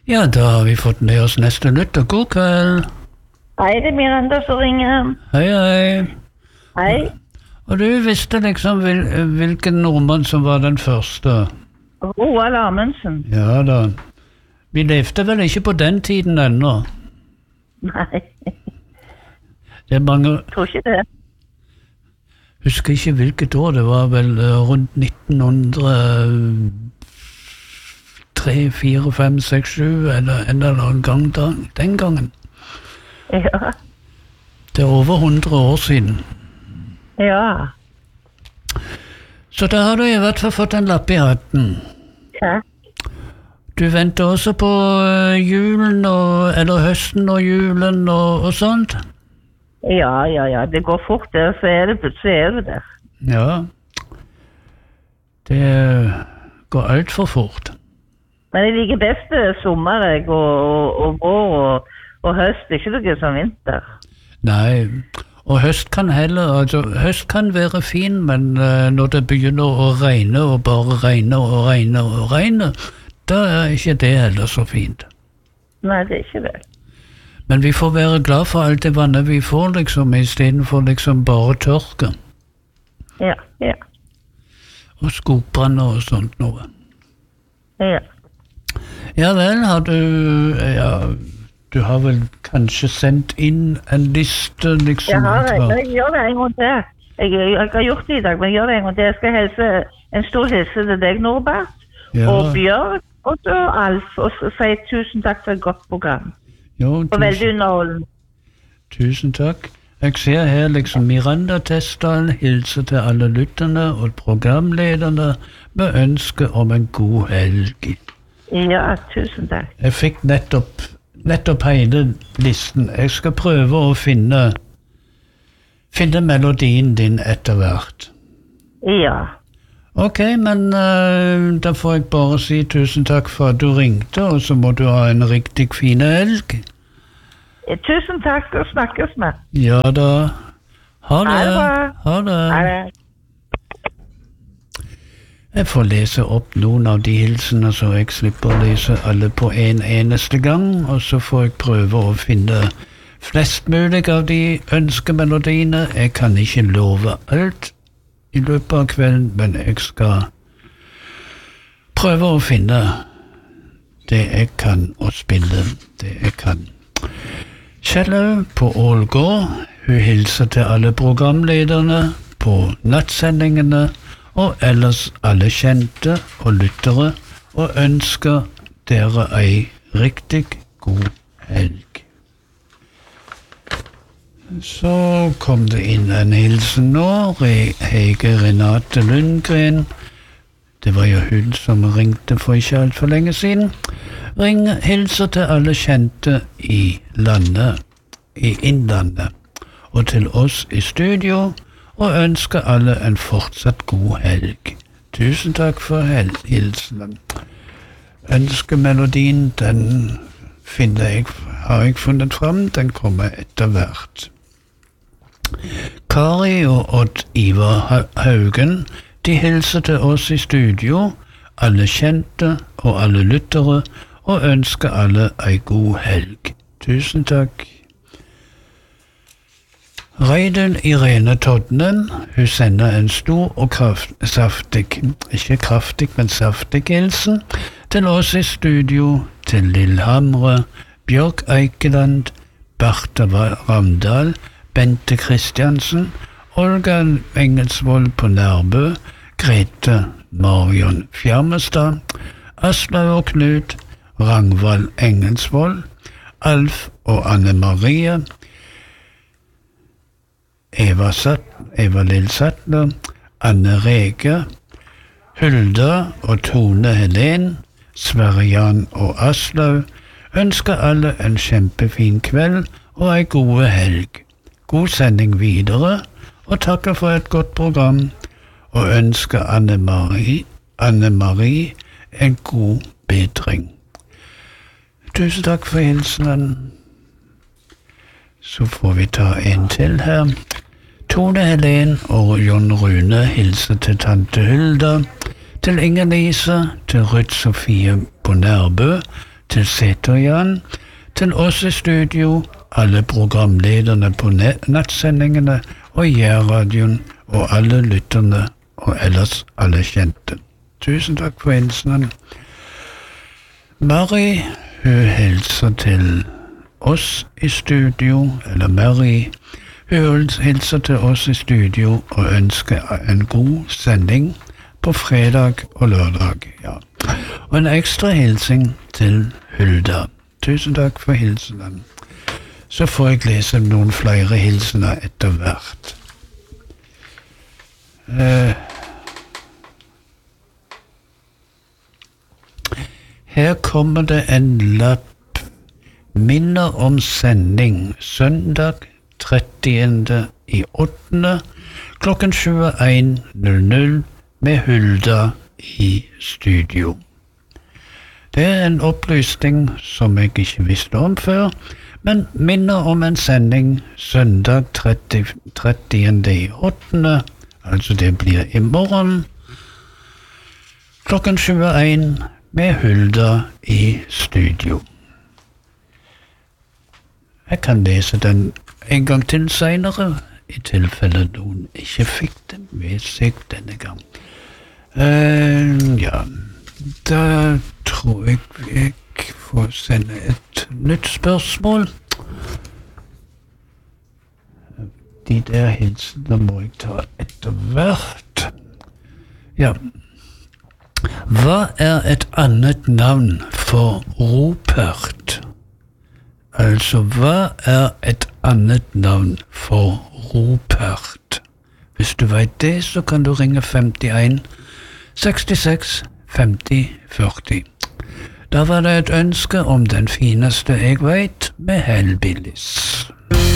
Ja, da har vi fått med oss neste lytter. God kveld. Hei, det er Miranda som ringer. Hei. Hei. Og du visste liksom hvilken nordmann som var den første? Roald Amundsen. Ja da. Vi levde vel ikke på den tiden ennå? Nei. Det er mange... Jeg tror ikke det. Husker ikke hvilket år, det var vel rundt 1903, 4, 5, 6, 7, eller en eller annen gang den gangen. Ja. Det er over 100 år siden. Ja. Så da har du i hvert fall fått en lapp i hatten. Ja. Du venter også på julen, eller høsten og julen og sånt? Ja. Det går fort der, så er du der. Ja. Det går alt for fort. Men jeg liker best sommer, og vår og høst, ikke noe som vinter. Nei, og høst kan høst kan være fin, men når det begynner å regne, og bare regne, da er ikke det heller så fint. Nei, det er ikke det. Men vi får være glad for alt det vannet vi får, liksom, i stedet for liksom bare tørke. Ja. Og skogbranner og sånt noe. Ja. Ja vel, du har vel kanskje sendt inn en liste, liksom? Jeg gjør det en gang til. Jeg har gjort det i dag, men jeg gjør det en gang til. Jeg skal helse en stor hilse til deg, Norbert, og Bjørn, og Alf, og si tusen takk for et godt program. Jo, og veldig underholdende. Tusen takk. Jeg ser her liksom Miranda Testdal hilser til alle lytterne og programlederne med ønske om en god helg. Ja, tusen takk. Jeg fikk nettopp hele listen. Jeg skal prøve å finne melodien din etter hvert. Ja. Ok, men da får jeg bare si tusen takk for at du ringte, og så må du ha en riktig fin helg. Tusen takk, og snakkes med. Ja da. Ha det. Ha det. Jeg får lese opp noen av de hilsene, så jeg slipper å lese alle på en eneste gang, og så får jeg prøve å finne flest mulig av de ønskemelodiene. Jeg kan ikke love alt i løpet av kvelden, men jeg skal prøve å finne det jeg kan og spille det jeg kan. Kjellaug på Ålgård, hun hilser til alle programlederne på nattsendingene og ellers alle kjente og lyttere, og ønsker dere ei riktig god helg. Så kom det inn en hilsen nå, Hege Renate Lundgren. Det var jo hun som ringte for ikke alt for lenge siden. Hilser til alle kjente i innlandet, og til oss i studio, og ønsker alle en fortsatt god helg. Tusen takk for hilsenen. Ønskemelodien, den har jeg funnet fram, den kommer etter hvert. Kari og Odd Ivar Haugen, de hilser til oss i studio, alle kjente og alle lyttere, og ønsker alle ei god helg. Tusen takk. Reidun Irene Todnen, hun sender en stor og saftig hilsen til oss i studio, til Lillehamre, Bjørk Eikeland, Bertha Ramdal, Bente Kristiansen, Olga Engelsvold på Nærbø, Grete Marion Fjarmestad, Aslaug og Knut, Rangvald Engelsvold, Alf og Anne Marie, Eva Lill Sattler, Anne Rege, Hulda og Tone Helen, Sverre Jan og Aslaug, ønsker alle en kjempefin kveld og ei god helg. God sending videre, og takker for et godt program, og ønsker Anne Marie en god bedring. Tusen takk for hilsenen. Så får vi ta en til her. Tone Helen og John Rune hilser til tante Hulda, til Inger-Lise, til Ruth Sofie på Nærbø, til Seter-Jan, til oss i studio, alle programlederne på nettsendingene og Jærradioen og alle lytterne og ellers alle kjente. Tusen takk for hilsenen. Mary, hun hilser til oss i studio, eller Mary, hun hilser til oss i studio og ønsker en god sending på fredag og lørdag, ja. Og en ekstra hilsing til Hulda. Tusen takk for hilsenen. Så får jeg lese noen flere hilsener etter hvert. Her kommer det en lapp. Minner om sending søndag 30.8. klokken 21.00 med Hulda i studio. Det er en opplysning som jeg ikke visste om før, men minner om en sending søndag 30.8. Altså det blir i morgen klokken 21 med Hulda i studio. Jeg kan lese den en gang til senere, i tilfelle noen ikke fikk den med seg denne gang. Ja, da tror jeg får sende et nytt spørsmål. De der hilsene må jeg ta etter hvert. Ja. Hva er et annet navn for ropert? Altså, hva er et annet navn for ropert? Hvis du vet det, så kan du ringe 51 66 50 40. Da var det et ønske om den fineste jeg vet, med Hellbillies.